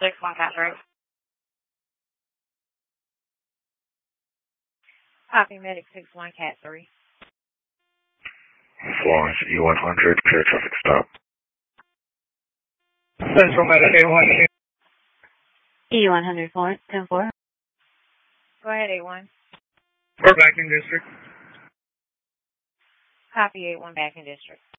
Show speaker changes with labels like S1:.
S1: 61 Cat 3. Copy Medic 61 Cat 3.
S2: Florence, E100, clear traffic stop.
S3: Central Medic A1.
S4: E100 Florence, 10-4.
S1: Go ahead, A1.
S3: We're back in district.
S1: Copy A1 back in district.